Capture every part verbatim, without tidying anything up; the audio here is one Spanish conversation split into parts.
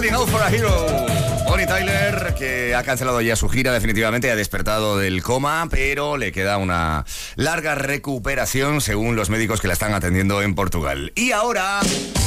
Crying Out for a Hero. Bonnie Tyler, que ha cancelado ya su gira definitivamente, ha despertado del coma, pero le queda una larga recuperación según los médicos que la están atendiendo en Portugal. Y ahora...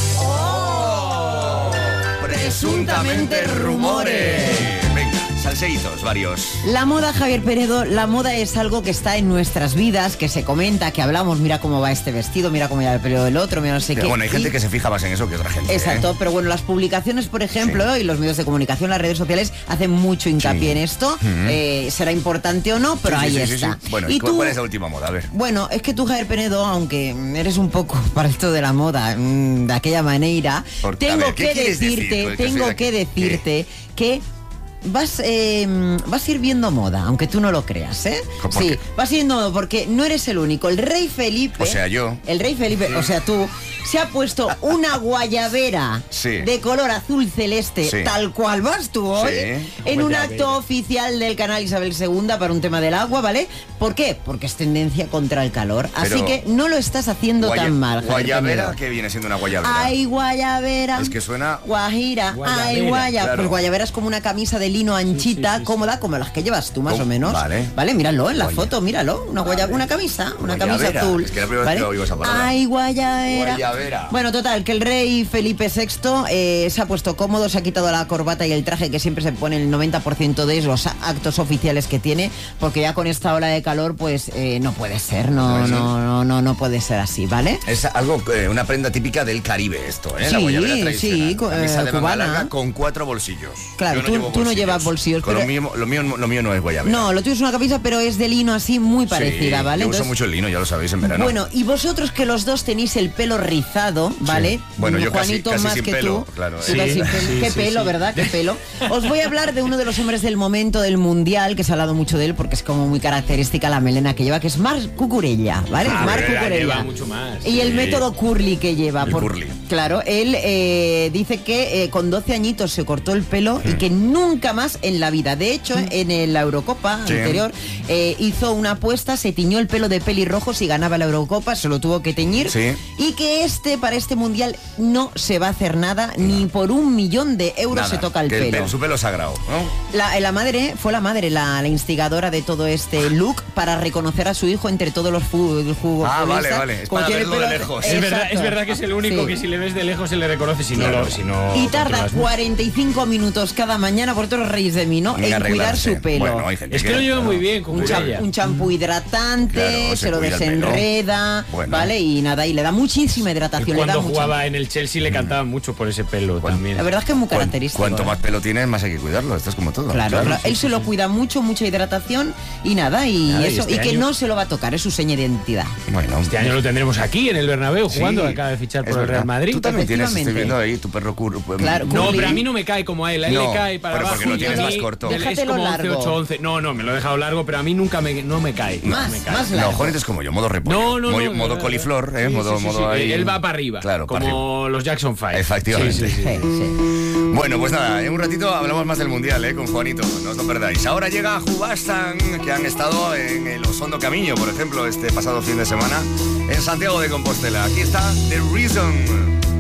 ¡Oh! Presuntamente rumores. Venga, salseitos varios. La moda, Javier Penedo, la moda es algo que está en nuestras vidas, que se comenta, que hablamos, mira cómo va este vestido, mira cómo va el pelo del otro, mira no sé pero qué. Bueno, hay gente y... que se fija más en eso que otra gente. Exacto, ¿eh? pero bueno, las publicaciones, por ejemplo, sí. y los medios de comunicación, las redes sociales, hacen mucho hincapié sí. en esto. Uh-huh. Eh, será importante o no, pero sí, ahí sí, sí, está. Sí, sí. Bueno, ¿y ¿cuál, tú? ¿cuál es la última moda? A ver. Bueno, es que tú, Javier Penedo, aunque eres un poco para esto de la moda, mmm, de aquella manera, Por, tengo ver, que decirte, decir? tengo que, que decirte ¿Qué? que... Vas, eh, vas a ir viendo moda, aunque tú no lo creas, ¿eh? Sí, qué? vas a ir viendo moda porque no eres el único. El rey Felipe... O sea, yo. El rey Felipe, sí. o sea, tú, se ha puesto una guayabera sí. de color azul celeste, sí. tal cual vas tú hoy, sí. en un acto oficial del canal Isabel segunda para un tema del agua, ¿vale? ¿Por qué? Porque es tendencia contra el calor. Pero así que no lo estás haciendo guaya, tan mal, ¿Guayabera? ¿Qué viene siendo una guayabera? Ay, guayabera. Es que suena... Guajira. Guayabera. Ay, guaya. Claro. Pues guayabera es como una camisa de lino anchita, sí, sí, sí, cómoda, como las que llevas tú, más oh, o menos. Vale. Vale, míralo en la Guaya. foto, míralo. Una, guaya, vale. una camisa, una guayabera. camisa azul. Es que la primera ¿vale? vez que oigo esa palabra. Ay, guayabera. Guayabera. Bueno, total, que el rey Felipe sexto eh, se ha puesto cómodo, se ha quitado la corbata y el traje que siempre se pone el noventa por ciento de los actos oficiales que tiene, porque ya con esta ola de calor, pues eh, no puede ser, no, no, no, no, no, no puede ser así, ¿vale? Es algo, eh, una prenda típica del Caribe esto, ¿eh? Sí, la guayabera tradicional. Sí, camisa eh, de manga larga con cuatro bolsillos. Claro, no tú, tú bolsillos. no llevas bolsillos. Pero... Lo, mío, lo, mío, lo mío no es guayabera. No, lo tuyo es una camisa, pero es de lino así muy parecida, sí, ¿vale? Yo Entonces, uso mucho el lino, ya lo sabéis, en verano. Bueno, y vosotros que los dos tenéis el pelo rizado, ¿vale? Sí. Bueno, yo Juanito casi, casi más sin que pelo, tú. claro. Sí, Sí, casi sí, pelo. sí, Qué sí, pelo, sí. ¿verdad? Qué pelo. Os voy a hablar de uno de los hombres del momento del mundial, que se ha hablado mucho de él porque es como muy característica la melena que lleva, que es Marc Cucurella, ¿vale? Ah, Marc Cucurella. Lleva mucho más. Y el sí. método curly que lleva. El por, curly. Claro, él eh, dice que eh, con doce añitos se cortó el pelo hmm. y que nunca más en la vida. De hecho, hmm. en la Eurocopa sí. anterior eh, hizo una apuesta, se tiñó el pelo de pelirrojo si ganaba la Eurocopa, se lo tuvo que teñir. Sí. Y que este, para este mundial, no se va a hacer nada, no. ni por un millón de euros nada. se toca el que pelo. El, su pelo sagrado, ¿no? La, la madre, fue la madre la, la instigadora de todo este look para reconocer a su hijo entre todos los futbolistas. Ah, vale, vale. Es para verlo de lejos. Es verdad, es verdad que es el único sí. que si le ves de lejos se le reconoce, si claro. no, si no... Y tarda cuarenta y cinco minutos cada mañana, por todos los reyes de mí, ¿no? En cuidar su pelo. Bueno, hay gente es que, que lo lleva no. muy bien, con un, champú, un champú hidratante, claro, se, se lo desenreda, bueno. ¿vale? Y nada, y le da muchísima hidratación. Y cuando le da jugaba mucha... en el Chelsea le cantaba mm. mucho por ese pelo bueno, también. La verdad es que es muy característico. Cuanto ¿eh? más pelo tienes, más hay que cuidarlo. Esto es como todo. Claro, claro. claro. Sí, él sí, se sí. lo cuida mucho, mucha hidratación y nada, y nada, eso, y, este y que año... no se lo va a tocar, es su seña de identidad. Bueno, este año lo tendremos aquí en el Bernabéu jugando, sí, acaba de fichar por el Real Madrid. Tú también tienes, estoy viendo ahí tu perro curly. Claro, no, pero a mí no me cae como a él, a él no, le cae para pero abajo. Porque lo tienes más corto. Déjatelo largo. ocho, once. No, no, me lo he dejado largo, pero a mí nunca me, no me cae. Más, no me cae. más largo. No, Juanito es como yo, modo repollo. No, no, modo, no. Modo no, coliflor, ¿eh? Sí, modo, sí, sí, modo sí. ahí. Él va para arriba. Claro, como para arriba. los Jackson Five. Efectivamente. Sí, sí, sí. Sí, sí. Bueno, pues nada, en un ratito hablamos más del Mundial, ¿eh? Con Juanito, no os lo perdáis. Ahora llega Jubastan, que han estado en el Osondo Camino, por ejemplo, este pasado fin de semana, en Santiago de Compostela. Aquí está The Reason.